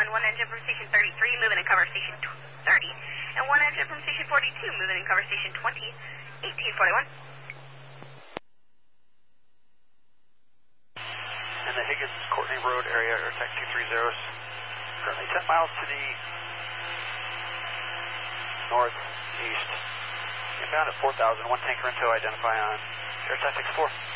one engine from station 33, moving and cover station 30, and one engine from station 42, moving and cover station 20, 1841. In the Higgins Courtney Road area, AirTac 230, currently 10 miles to the northeast. Inbound at 4,000, one tanker into identify on AirTac 64.